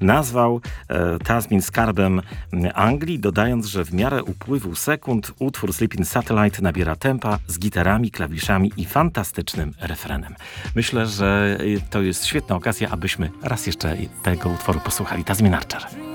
nazwał Tasmin skarbem Anglii, dodając, że w miarę upływu sekund utwór Sleeping Satellite nabiera tempa z gitarami, klawiszami i fantastycznym refrenem. Myślę, że to jest świetna okazja, abyśmy raz jeszcze tego utworu posłuchali. Tasmin Archer.